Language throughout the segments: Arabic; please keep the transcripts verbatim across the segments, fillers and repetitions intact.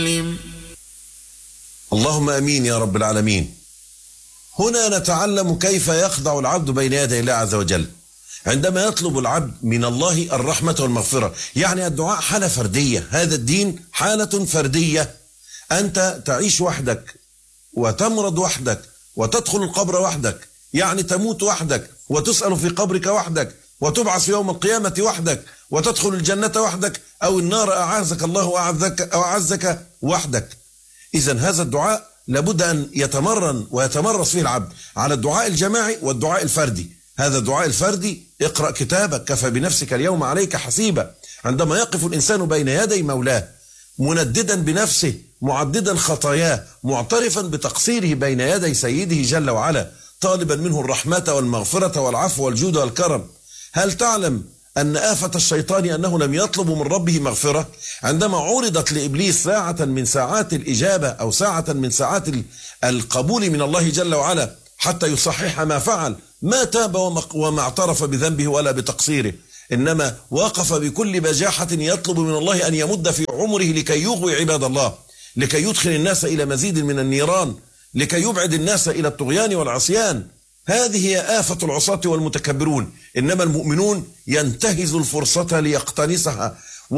اللهم امين يا رب العالمين. هنا نتعلم كيف يخضع العبد بين يدي الله عز وجل عندما يطلب العبد من الله الرحمة والمغفرة. يعني الدعاء حالة فردية، هذا الدين حالة فردية. أنت تعيش وحدك وتمرض وحدك وتدخل القبر وحدك، يعني تموت وحدك وتسأل في قبرك وحدك وتبعث يوم القيامة وحدك وتدخل الجنة وحدك أو النار أعاذك الله وأعزك, أو أعزك وحدك. إذن هذا الدعاء لابد أن يتمرن ويتمرس فيه العبد على الدعاء الجماعي والدعاء الفردي. هذا الدعاء الفردي: اقرأ كتابك كفى بنفسك اليوم عليك حسيبا. عندما يقف الإنسان بين يدي مولاه منددا بنفسه معددا خطاياه معترفا بتقصيره بين يدي سيده جل وعلا طالبا منه الرحمة والمغفرة والعفو والجود والكرم. هل تعلم أن آفة الشيطان أنه لم يطلب من ربه مغفرة؟ عندما عرضت لإبليس ساعة من ساعات الإجابة أو ساعة من ساعات القبول من الله جل وعلا حتى يصحح ما فعل، ما تاب وما اعترف بذنبه ولا بتقصيره، إنما وقف بكل بجاحة يطلب من الله أن يمد في عمره لكي يغوي عباد الله، لكي يدخل الناس إلى مزيد من النيران، لكي يبعد الناس إلى الطغيان والعصيان. هذه هي آفة العصاة والمتكبرون. إنما المؤمنون ينتهزوا الفرصة ليقتنصها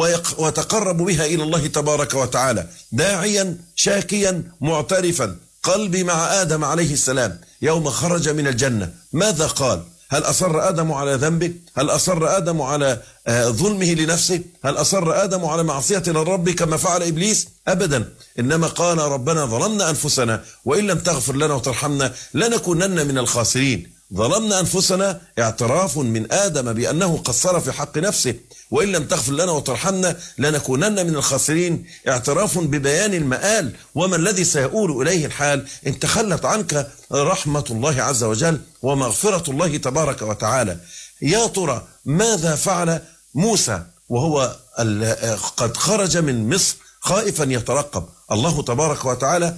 ويتقرب بها إلى الله تبارك وتعالى داعيا شاكيا معترفا. قلبي مع آدم عليه السلام يوم خرج من الجنة ماذا قال؟ هل أصر آدم على ذنبه؟ هل أصر آدم على ظلمه لنفسه؟ هل أصر آدم على معصية للرب كما فعل إبليس؟ أبدا، إنما قال ربنا ظلمنا أنفسنا وإن لم تغفر لنا وترحمنا لنكونن من الخاسرين. ظلمنا أنفسنا اعتراف من آدم بأنه قصر في حق نفسه، وإن لم تغفر لنا وترحمنا لنكونن من الخاسرين اعتراف ببيان المآل وما الذي سيؤول إليه الحال إن تخلت عنك رحمة الله عز وجل ومغفرة الله تبارك وتعالى. يا ترى ماذا فعل موسى وهو قد خرج من مصر خائفا يترقب؟ الله تبارك وتعالى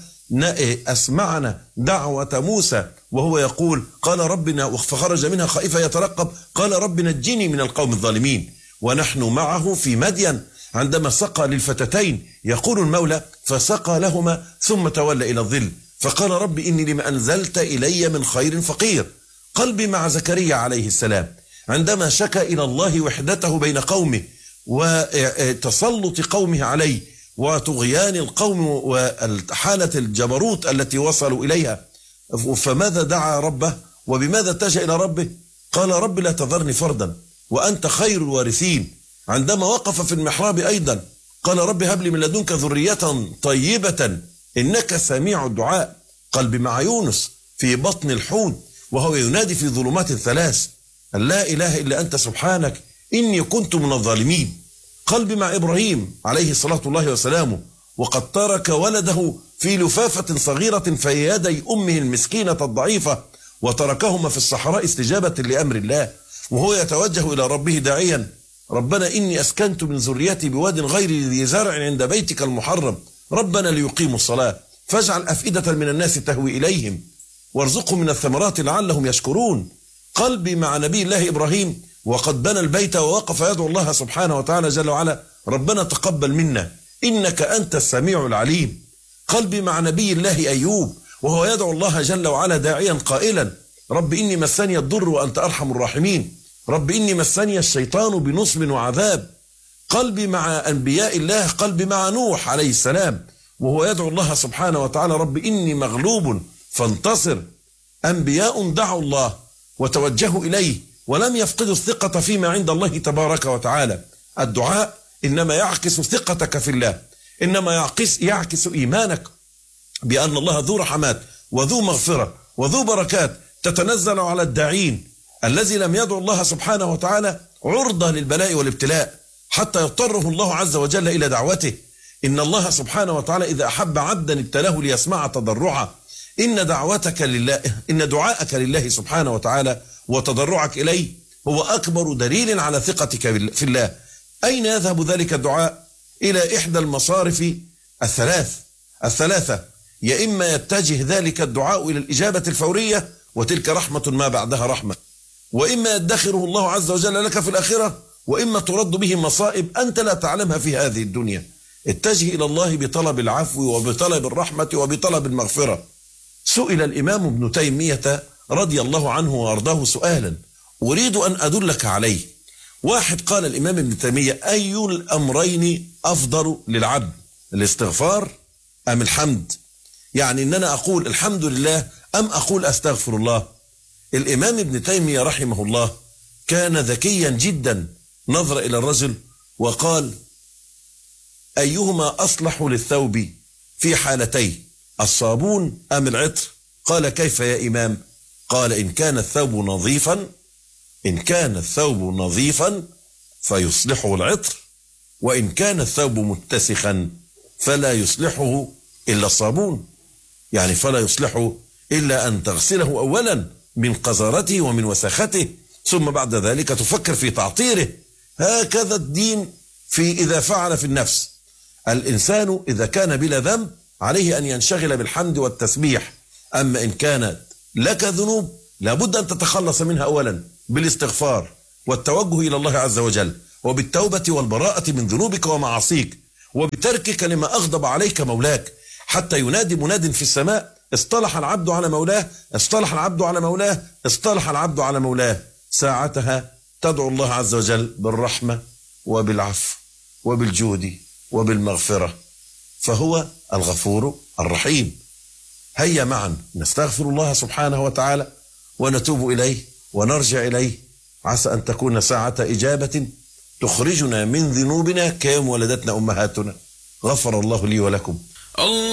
أسمعنا دعوة موسى وهو يقول قال ربنا فخرج منها خائفا يترقب قال رب نجني من القوم الظالمين. ونحن معه في مدين عندما سقى للفتتين يقول المولى فسقى لهما ثم تولى إلى الظل فقال رب إني لما أنزلت إلي من خير فقير. قلبي مع زكريا عليه السلام عندما شكى إلى الله وحدته بين قومه وتسلط قومه عليه وطغيان القوم وحالة الجبروت التي وصلوا إليها، فماذا دعا ربه وبماذا اتجه إلى ربه؟ قال رب لا تذرني فردا وأنت خير الوارثين. عندما وقف في المحراب أيضا قال رب هب لي من لدنك ذرية طيبة إنك سميع الدعاء. قلبي مع يونس في بطن الحوت وهو ينادي في ظلمات ثلاث أن لا إله إلا أنت سبحانك إني كنت من الظالمين. قلبي مع إبراهيم عليه الصلاة الله وسلامه وقد ترك ولده في لفافة صغيرة في يدي أمه المسكينة الضعيفة وتركهما في الصحراء استجابة لأمر الله وهو يتوجه إلى ربه داعيا ربنا إني أسكنت من ذريتي بواد غير ذي زرع عند بيتك المحرم ربنا ليقيموا الصلاة فاجعل أفئدة من الناس تهوي إليهم وارزقهم من الثمرات لعلهم يشكرون. قلبي مع نبي الله إبراهيم وقد بنى البيت ووقف يدعو الله سبحانه وتعالى جل وعلا ربنا تقبل منا إنك أنت السميع العليم. قلبي مع نبي الله أيوب وهو يدعو الله جل وعلا داعيا قائلا رب إني مسني الضر وأنت أرحم الراحمين رب إني مسني الشيطان بنصب وعذاب. قلبي مع أنبياء الله قلبي مع نوح عليه السلام وهو يدعو الله سبحانه وتعالى رب إني مغلوب فانتصر. أنبياء دعوا الله وتوجهوا إليه ولم يفقدوا الثقة فيما عند الله تبارك وتعالى. الدعاء إنما يعكس ثقتك في الله، إنما يعكس, يعكس إيمانك بأن الله ذو رحمات وذو مغفرة وذو بركات تتنزل على الداعين. الذي لم يدعو الله سبحانه وتعالى عرضة للبلاء والابتلاء حتى يضطره الله عز وجل إلى دعوته. إن الله سبحانه وتعالى إذا أحب عبدا ابتلاه ليسمع تضرعه. إن دعوتك لله إن دعاءك لله سبحانه وتعالى وتضرعك إليه هو أكبر دليل على ثقتك في الله. أين يذهب ذلك الدعاء؟ إلى إحدى المصارف الثلاث الثلاثة يا إما يتجه ذلك الدعاء إلى الإجابة الفورية وتلك رحمة ما بعدها رحمة، وإما يدخره الله عز وجل لك في الآخرة، وإما ترد به مصائب أنت لا تعلمها في هذه الدنيا. اتجه إلى الله بطلب العفو وبطلب الرحمة وبطلب المغفرة. سئل الإمام ابن تيمية رضي الله عنه وأرضاه سؤالا أريد أن أدلك عليه. واحد قال الإمام ابن تيمية أي الأمرين أفضل للعبد، الاستغفار أم الحمد؟ يعني إن أنا أقول الحمد لله أم أقول أستغفر الله؟ الإمام ابن تيمية رحمه الله كان ذكيا جدا، نظر إلى الرجل وقال أيهما أصلح للثوب في حالتين، الصابون أم العطر؟ قال كيف يا إمام؟ قال إن كان الثوب نظيفا إن كان الثوب نظيفا فيصلحه العطر، وإن كان الثوب متسخا فلا يصلحه إلا الصابون، يعني فلا يصلحه إلا أن تغسله أولا من قذارته ومن وسخته، ثم بعد ذلك تفكر في تعطيره. هكذا الدين في إذا فعل في النفس. الإنسان إذا كان بلا ذنب عليه أن ينشغل بالحمد والتسبيح، أما إن كانت لك ذنوب لابد أن تتخلص منها أولا بالاستغفار والتوجه إلى الله عز وجل، وبالتوبة والبراءة من ذنوبك ومعاصيك، وبتركك لما أغضب عليك مولاك، حتى ينادي مناد في السماء اصطلح العبد على مولاه اصطلح العبد على مولاه اصطلح العبد على مولاه. ساعتها تدعو الله عز وجل بالرحمة وبالعفو وبالجود وبالمغفرة، فهو الغفور الرحيم. هيا معا نستغفر الله سبحانه وتعالى ونتوب إليه ونرجع إليه، عسى أن تكون ساعة إجابة تخرجنا من ذنوبنا كيوم ولدتنا أمهاتنا. غفر الله لي ولكم. الله